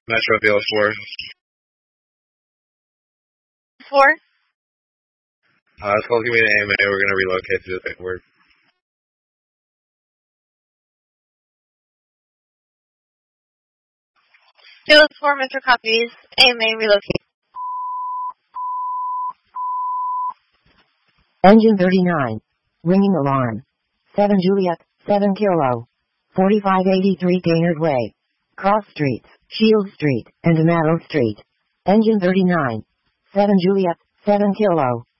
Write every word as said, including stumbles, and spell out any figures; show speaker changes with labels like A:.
A: Metro Bill four.
B: Four?
A: Uh, it's called Community A M A. We're going to relocate to the paperwork.
B: Bill four, Metro copies. A M A relocate.
C: Engine thirty-nine. Ringing alarm. seven Juliet, seven Kilo. forty-five eighty-three Gaynard Way. Cross Streets, Shield Street, and Amato Street. Engine thirty-nine. seven Juliet, seven Kilo.